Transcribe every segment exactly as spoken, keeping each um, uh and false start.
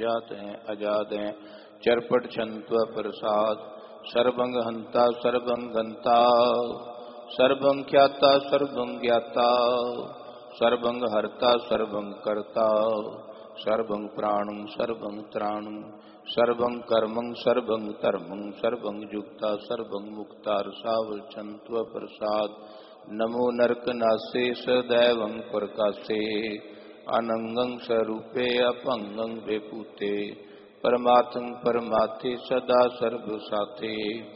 जात हैं अजात हैं चरपट छंत्व प्रसाद सर्वंग हंता सर्वंग गंता सर्वं ख्याता सर्वं ज्ञाता सर्वं हर्ता सर्वं कर्ता सर्वं प्राणं सर्वं त्राणं सर्वं कर्मं सर्वं धर्मं सर्वं युक्ता सर्वं मुक्ता रसावचंत्व प्रसाद नमो नरकनासे सदैवं प्रकाशे अनंगं स्वरूपे अपंगं विभूते परमात्म परमात्थे सदा सर्वसाथे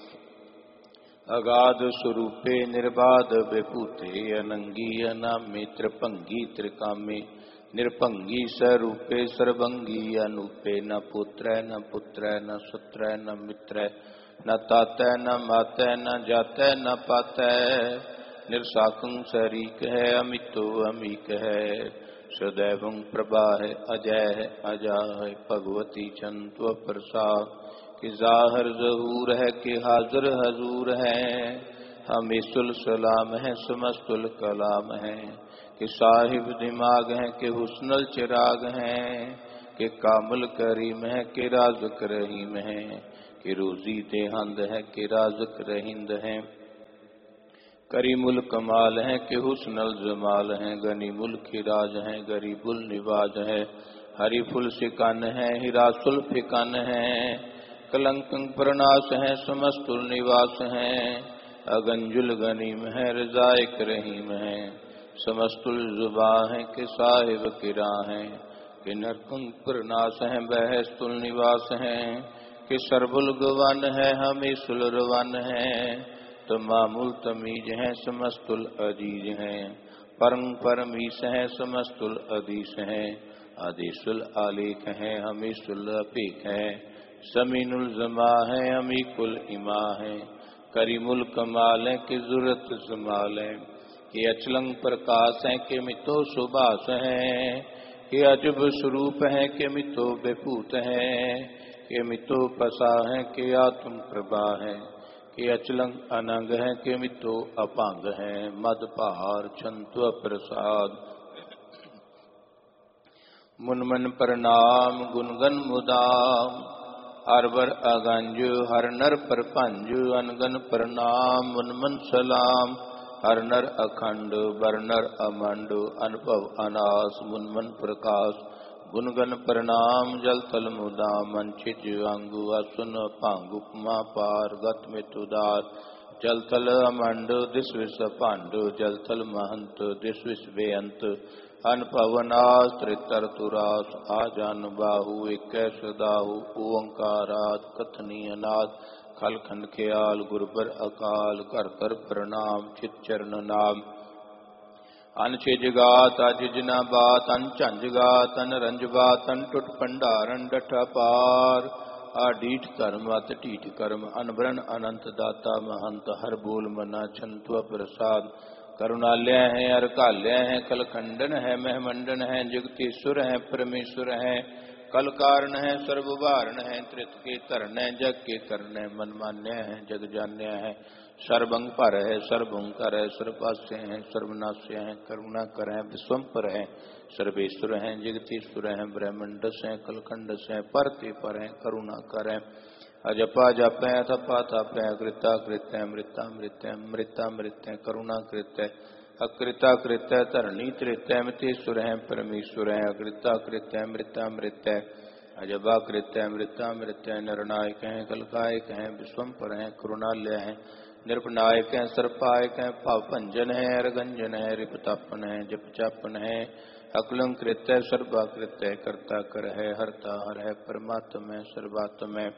अगाध स्वरूपे निर्बाध विभूते अनंगी अनामे त्रिभंगी त्रिकामे निरभंगी स्वरूपे सर्वंगी अनूपे न पुत्र न पुत्र न सुत्र न मित्र न तातै न मातै न जातै न पातै निर्साकं शरीक है अमितो अमीक है सदैवं प्रभा है अजय है अजा है भगवती चंत्व प्रसाद कि जाहिर जहूर है कि हाजिर हजूर है हमें सुल सलाम है समस्तुल कलाम है कि साहिब दिमाग है कि हुस्नल चिराग है कि कामल करीम है कि राज़िक रहीम है कि रोजी देहंद है कि राज़िक रहिंद है करीमुल कमाल है कि हुस्नल जमाल है गनीमुल खिराज है गरीबुल निवाज है हरीफुल सिकन है हिरासुल फिकन है कलंकं प्रनाश है समस्तुल निवास है अगंजुल गनीम है रजाइक रहीम है समस्तुल जुबा है कि साहिब किरा है कि नरकुंग प्रनाश है बहस्तुल निवास है कि सर्वुल गवन है हमें सुलरवन है तमामुल तमीज है समस्तुल अजीज है परम परमीश है समस्तुल अदीश है आदेशुल आलेख है हमें सुल अपीक है समीनुल जमा है हमी कुल इमा है करीमुल कमाल है कि जुरत जमाल है कि अचलंग प्रकाश है कि मितो सुबास है कि अजब स्वरूप है कि मितो विभूत है कि मितो पसा है कि आत्म प्रभा है कि अचलंग अनंग है कि मितो अपांग है मद पहार छंत्व प्रसाद मुनमन प्रणाम गुनगन मुदाम अरवर अगंज हर नर परपंज अनगन प्रणाम मुनमन सलाम हर नर अखंड बरनर अमंड अनुभव अनास मुनमन प्रकाश गुनगन प्रणाम जल तल मुदाम अंचित अंगु असुन पांग उपमा पार गत में तुदार जल तल अमंड दिस विष पांड जल तल महंत दिस विष बेअंत अनपवनास त्रितर तुरास आजान बाहु एक सदाहु ओंकारात कथनीय नाद खल खंड ख्याल गुरबर अकाल कर कर प्रणाम चित चरण नाम अनछिज गात अजिजना बात अनचंज गात अन रंज बात अन टुट भंडारन डठ पार आडीठ कर्म अत टीठ कर्म अनबरन अनंत दाता महंत हर बोल मना छंत्व प्रसाद करुणालय है अरकालय है कलखंडन है महमंडन है जगतीश्वर है परमेश्वर है कल कारण है सर्ववारण है त्रित के तरण है जग के कर्ण है मनमान्य है जग जान्य है सर्वंग पर है सर्वंकर है सर्वपास्य है सर्वनाश्य है करुणा कर है विश्वम्पर है सर्वेश्वर है जगतीश्वर है ब्रह्मंडस है कलखंडस है परते पर है करुणा कर है अजपा जप है अथपा तप है कृता कृत्य मृता मृत्य मृता मृत्य करुणा कृत्य अकृता कृत्य धरणी तृत्य मतेश्वर है परमेश्वर है अकृता कृत्य मृता मृत्य अजबा कृत्य मृता मृत्य निर्णायक है कलकायक है विश्वम्पर है करुणालय है निर्भनायक है सर्पायक है पापंजन है अरगंजन है रिपतापन है जपचापन है अकुलं कृत्य सर्वा कृत्य कर्ता कर है हरता हर है परमात्म है सर्वात्म है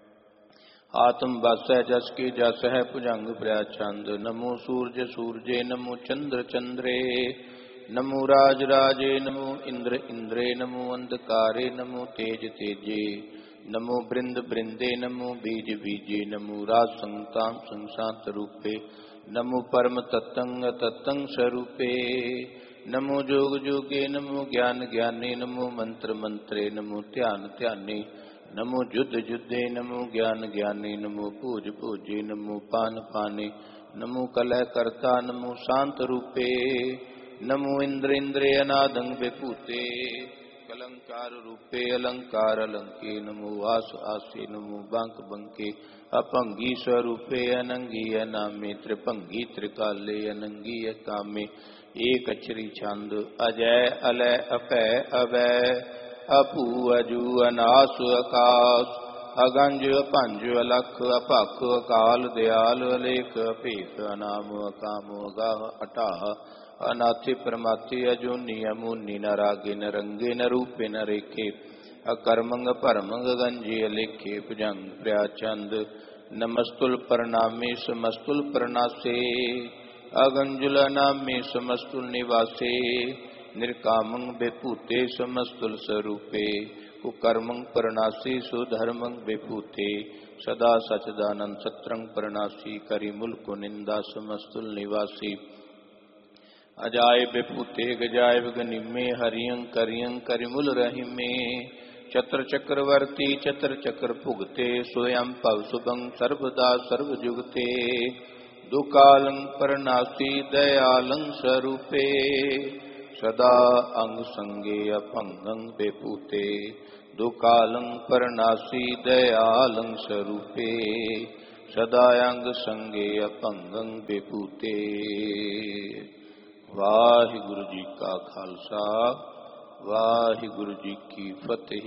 आत्म बस है जस की जस है भुजंग प्रचंद नमो सूर्य सूर्ये नमो चंद्र चंद्रे नमो राज राजे नमो इंद्र इंद्रे नमो अंधकारे नमो तेज तेजे नमो बृंद बृंदे नमो बीज बीजे नमो राज संतां संसांत रूपे नमो परम तत्तंग तत्तंग स्वरूपे नमो जोग जोगे नमो ज्ञान ज्ञाने नमो मंत्र मंत्रे नमो ध्यान ध्याने नमो युद्ध युद्धे नमो ज्ञान ज्ञानी नमो पूज पूजे नमो पान पाने नमो कलह कर्ता नमो शांत रूपे नमो इंद्र इंद्रे अनादंग विभूते अलंकार रूपे अलंकार अलंके नमो आस आसे नमो बांक बंके अपंगी स्वरूपे अनंगी अनामे त्रिभंगी त्रिकाले अनंगी कामे एक अक्षरी छंद अजय अलय अपय अवय अपू अजू अनास आकाश अगंज अपंज अलख अपख अकाल दयाल अलेख अपेख अनाम अकाम अगाह अटाह अनाथि परमाथि अजूनी अमूनी न रागे न रंगे न रूपे न रेखे अकर्मंग परमंग गंजे अलेखे भुजंग प्रयाचंद नमस्तुल प्रणामे समस्तुल प्रणासे अगंजुल नामे समस्तुल निवासे निर्कामं विभूते समस्तुल स्वरूपे कुकर्मं प्रणासी सुधर्मं विभूते सदा सचदानंद सत्रंग प्रणासी करिमुल को निंदा समस्तुल निवासी अजाय विभूते गजाय गनिमे हरियं करियं करिमुल रहिमे चतर चक्रवर्ती चतर चक्र भुगते स्वयं पव शुभं सर्वदा सर्वजुगते दुकालं प्रणासी दयालं स्वरूपे सदा अंग संगे अपंगं विभूते दुकालं प्रणासी दयालं स्वरूपे सदा अंग संगे अपंगं विभूते। वाहिगुरु जी का खालसा वाहिगुरु जी की फतेह।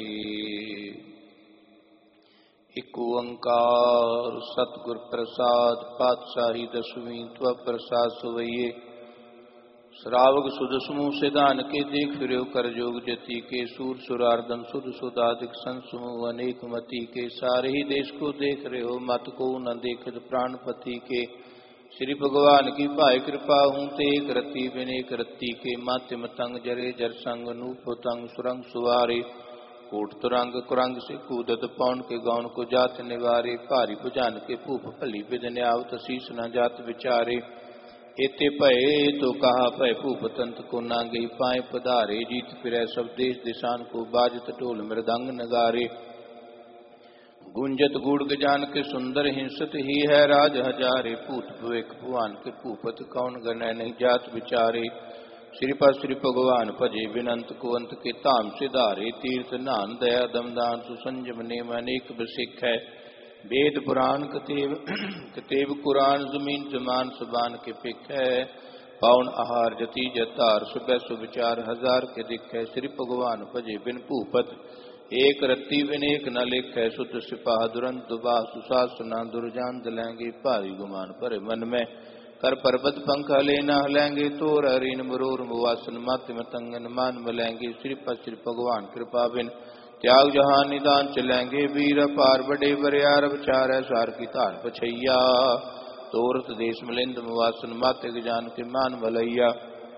एक ओंकार सतगुर प्रसाद पातशाही दसवीं त्व प्रसाद सवैये श्रावक सुध समूह सिधान के देख फिर कर जोग जति के सूर सुरार्दन सुध सुधाधिक संसमूह अनेक मति के सारे ही देश को देख रहे हो मत को न देखत प्राणपति के श्री भगवान की पाए कृपा हूँ ते एक रत्ती विनेक रत्ती के माध्यम तंग जरे जर संग नूप तंग सुरंग सुवारे कोट तुरंग कुरंग से कूदत पौन के गौन को जात निवारे भारी भुजान के भूप भली विदन आवत शीस न जात विचारे एते पए तो कहा पय भूप तंत को नांगे पाए पधारे जीत फिरै सब देश दिशान को बाजत ढोल मृदंग नगारे गुंजत गूढ़ गजान के सुंदर हिंसत ही है राज हजारे पूत भुवेक भुआन के भूपत कौन गणय नहीं जात विचारे श्रीपा श्री भगवान भजे विनंत को अंत के ताम से धारे तीर्थ नान दया दमदान सुसंजम नेम अनेक बसिख है वेद पुराण कतेव कतेव कुरान जमीन जमान सुबान के पिख है पावन आहार जति जतार सुबह सुविचार हजार के दिख है श्री भगवान भजे बिन भूपत एक रत्ती विनेक न लिख है सुत सिपाह दुरंत दुबा सुशासना दुर्जान दलेंगे भारी गुमान पर मन में कर पर्वत पंख हले न हलेंगे तोर हरिन मरोर मुवासन मात्य मतंगन मान मलेंगे श्री श्री भगवान कृपा बिन त्याग जहान निदान चलेंगे वीर पार बड़े बरियार विचार है सार की तार पछैया तोरत देश मिलिंद मुवासन मात्य गजान के मान मलैया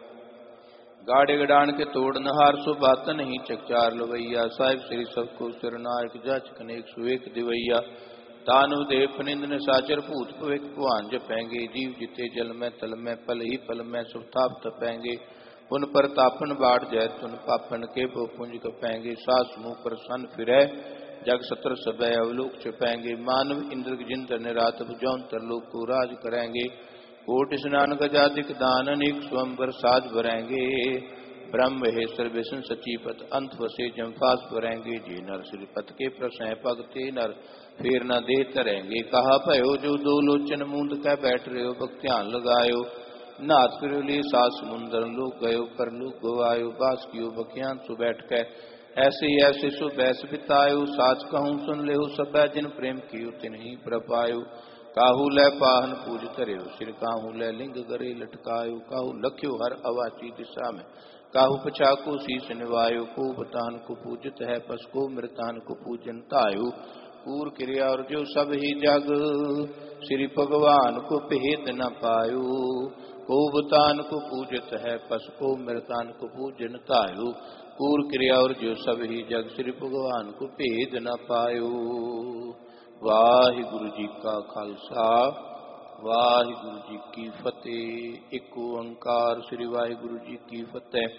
गाड़े गडान के तोड़ नहार सो बात नहीं चकचार लवैया साहिब श्री सबको सिरनायक जच कनेक सुवेक दिवैया दानव देव फनिंद ने साचर भूत भविक भुआन जपेंगे जीव जिते जल में तल में पल ही पल में सुताप तपेंगे उन पर तापन बाढ़ जय तुन पापन के वो पुंज कपेंगे सास मुंह पर सन फिरै जग सत्र सब अवलोक छपेंगे मानव इंद्र जिंद्र निरात जौन तरलोक को राज करेंगे कोट स्नान गजाधिक दान अनेक स्वंबर साज भरेंगे ब्रह्म हे सर्वेशन सचीपत अंत वसे जमफास भरेंगे जी नर श्रीपत के प्रसय पगते नर फिर न दे तरेंगे कहा भयो जो दो लोचन मूंद कह बैठ रहे हो भक्त्यान लगायो नाथ फिर लिए सात समुंदर लोग गयो पर लोग गवायो बास कियो बखियान सु बैठ के ऐसे ही ऐसे सु बैस बितायो साच कहूँ सुन ले सब जिन प्रेम कियो तिन ही प्रपायो काहू लै पाहन पूज करियो सिर काहू लै लिंग गरे लटकायो काहू लख्यो हर अवाची दिशा में काहू पछा को शीस निवायो को बतान को पूजित है पस को मृतान को पूजन तायो पूर क्रिया और जो सब ही जग श्री भगवान को भेद न पायो को बतान को पूजित है पस को मृतान को पूजन तायो पूर क्रिया और जो सब ही जग श्री भगवान को भेद न पायो। वाहिगुरु जी का खालसा वाहिगुरु जी की फतेह। एक ओंकार श्री वाहिगुरु जी की फतेह।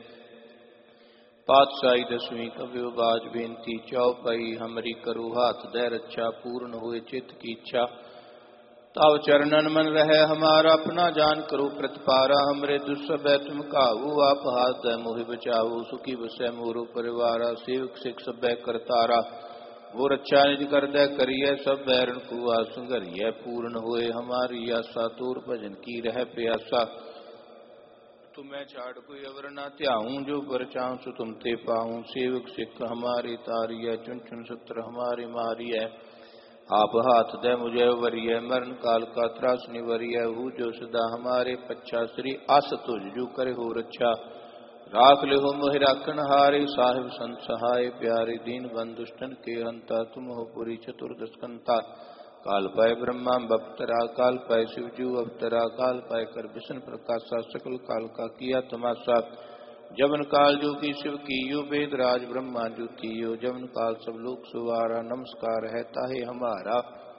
पातशाही दसवीं कव्यो बाज बेनती चौपाई हमरी करो हाथ दे रक्षा पूर्ण हुए चित्त की इच्छा तव चरणन मन रहे हमारा, अपना जान करो प्रतिपारा। हमरे दुस्सह तुम काहू, आप हाथ दे मोहि बचाऊ। सुखी बसै मोरो परिवारा, सेवक सिख सब करतारा। वो रक्षा निज कर दे करिए, सब बैरन को संघरिय। पूर्ण होए हमारी आशा, तोर भजन की रह प्यासा। तुम्हें छाड़ कोई अवर ना त्याऊं, जो बर चाहूं सो तुम ते पाऊं। सेवक सिख हमारी तारिय, चुन चुन सत्र हमारी मारिय। आप हाथ दे मुझे वरिय, मरण काल का त्रास निवरिय। हूँ जो सदा हमारे पच्छा, श्री आस तुझ जो करे हो रक्षा। राख ले हो मोहि राखन हारे, साहिब संत सहाय प्यारे। दीन बंधुष्टन के हंता, तुम हो पुरी चतुर्दश कंता। काल पाए ब्रह्मा बपतरा, काल पाए शिवजू अवतरा। काल पाए कर विष्णु प्रकाशा, सकल काल का किया तमाशा। जवन काल जो की शिव कीयो, वेद राज ब्रह्मा जो तीयो। जवन काल सब लोग सुवारा, नमस्कार है ताहे हमारा।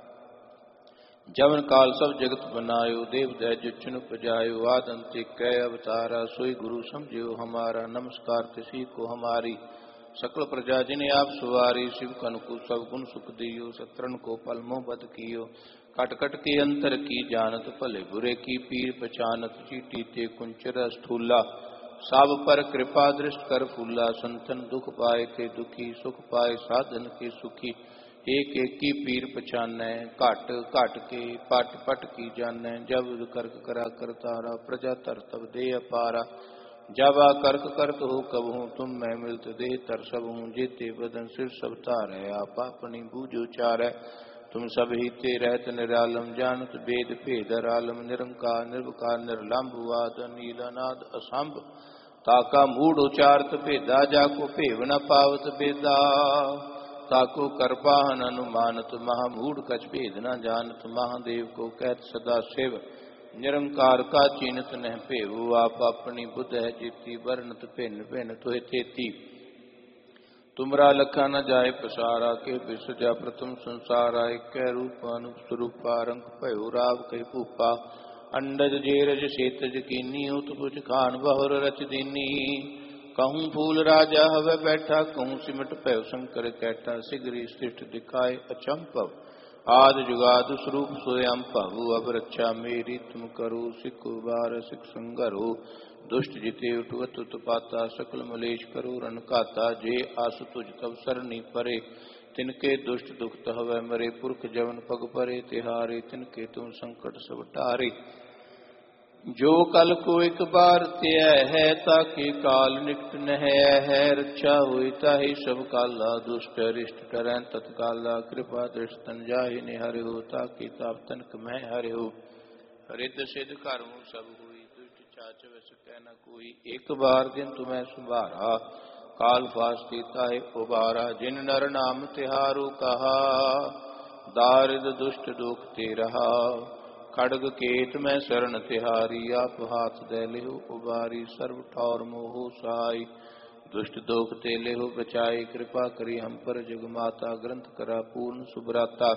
जवन काल सब जगत बनायो, देव दैज चुन पजायो। आद अंत कै अवतारा, सोई गुरु समझियो हमारा। नमस्कार किसी को हमारी, सकल प्रजा जिन्हें आप सुवारी। शिव कन को सब गुण सुख दियो, सत्रन को पल मोह बद कियो। कट कट के अंतर की जानत, भले बुरे की पीर पहचानत। चीटी ते कुंचर स्थूला, सब पर कृपा दृष्ट कर फूला। संतन दुख पाए के दुखी, सुख पाए साधन के सुखी। एक एक की पीर पहचानै, घट घट के पट पट की जानै। जब करक करा करतारा, प्रजा तर तब दे अपारा। जब आ कर्क करत हो कब हूँ, तुम मैं मिलत देह तर सब हूँ। जेते बदन सिर सब तार है, आप अपनी बूझो चार है। तुम सब ही ते रहत निरालम, जानत वेद भेद रालम। निरंकार निर्विकार निर्लंबवाद, नीलनाद असंभ। ताका मूढ़ उचारत भेदा, जाको भेव न पावत बेदा। ताको कृपाहन अनुमानत, महामूढ़ कछ भेद न जानत। महादेव को कहत सदा शिव, निरंकार का चीनत नह भेवु। आप अपनी बुद्ध है जीती, वर्णत भिन्न भिन्न तुहे तेती। तुमरा लखा न जाय पसारा, के विसजा प्रथम संसारा। एक रूप अनूप स्वरूपा, रंग भयो राव कही भूपा। अंडज जेरज सेतज कीनी, उत पुछ खान बहुर रच दीनी। कहूँ फूल राजा हवे बैठा, कहूँ सिमट भयो शंकर कैठा। सिगरी सृष्ट दिखाए अचंपव, आद जुगाद स्वरूप स्वयं पाहु। अब रक्षा मेरी तुम करो, सिख बार सिख संगरो। दुष्ट जिते उठवत उत्पाता, सकल मलेश करो रण काता। जे आस तुझ तब सरनी परे, तिनके दुष्ट दुख हवै मरे। पुरख जवन पग परे तिहारे, तिनके तुम संकट सब टारे। जो कल को एक बार त्यय है, ताकि काल निकट नह है। रक्षा हुई ताहि सब काला, दुष्ट अरिष्ट टरै तत्काला। कृपा दृष्ट तन जाहि निहरि हो, ताकि ताप तनक मैं हरि हो। हरिद सिद्ध कर्म सब हुई, दुष्ट चाच वस कह न कोई। एक बार दिन तुम्हें सुबारा, काल फास्ती ताहि उबारा। जिन नर नाम तिहारू कहा, दारिद दुष्ट दुख ते रहा। खड़ग केत में शरण तिहारी, आप हाथ दे लेहो उबारी। सर्व ठौर मोह सहाय, दुष्ट दोख ते लेहो बचाई। कृपा करी हम पर जग माता, ग्रंथ करा पूर्ण सुभराता।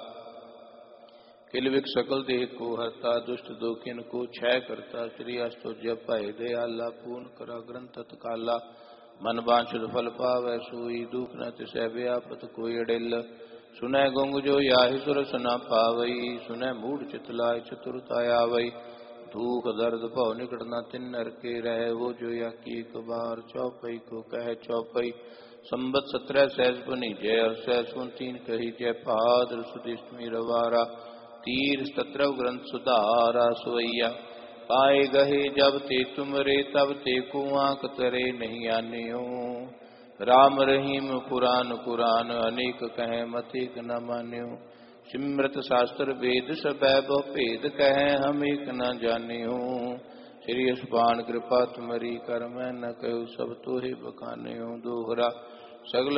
किलविक सकल देह को हरता, दुष्ट दोखिन को क्षय करता। श्री अष्टोज्य भय दयाला, पूर्ण करा ग्रंथ तत्काला। मन वांछित फल पावै सोई, दुख न तिसै व्यापत कोई अड़िल। सुनै गुंग जो याहि सुरस न पावई, सुनै मूढ़ चितलाय चतुरता आवई। दुख दर्द भव निकट न तिन नर के, रहे वो जो या की एक बार। चौपई को कह चौपई, संबत सत्रह सहज बनी जय। और सहसुन तीन कही जय, भाद्र सुदिष्टमी रवारा। तीर सत्रह ग्रंथ सुधारा सोईया, पाए गहे जब ते तुम रे। तब ते को आंख तरे नहीं आनियो। राम रहीम पुराण पुराण, अनेक कहे मतिक न मान्यो। सिमृत शास्त्र वेद सब बहु भेद, कहे हम एक न जानियो। श्री अस्पान कृपा तुमरी, कर मैं न कहु सब तोहि बखानियो। दोहरा सगल